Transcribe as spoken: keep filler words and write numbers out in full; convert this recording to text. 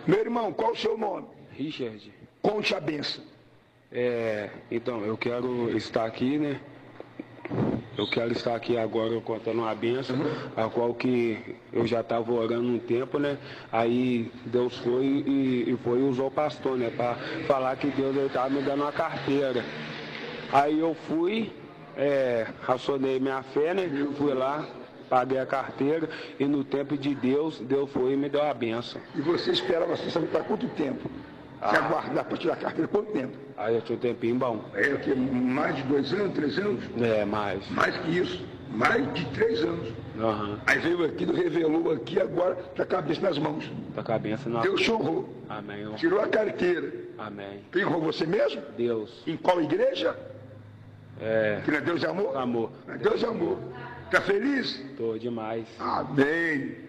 Meu irmão, qual o seu nome? Richard. Conte a benção. É, então, eu quero estar aqui, né? Eu quero estar aqui agora contando uma bênção, uhum. a qual que eu já estava orando um tempo, né? Aí Deus foi e, e foi e usou o pastor, né? Para falar que Deus estava me dando uma carteira. Aí eu fui, é, racionei minha fé, né? Fui lá, paguei a carteira e no tempo de Deus, Deus foi e me deu a bênção. E você esperava, você sabe para quanto tempo? Ah. Se aguardar para tirar a carteira, quanto tempo? Aí eu tinha um tempinho bom. É o que? Mais de dois anos, três anos? É, mais. Mais que isso. Mais de três anos. Uhum. Aí veio aqui, revelou aqui, agora tá com a cabeça nas mãos. Tá com a cabeça nas mãos. Deus te honrou. Amém. Tirou a carteira. Amém. Quem honrou você mesmo? Deus. Em qual igreja? É. Que não é Deus e amor? Amor. Deus e amor. Tá feliz? Tô demais. Amém.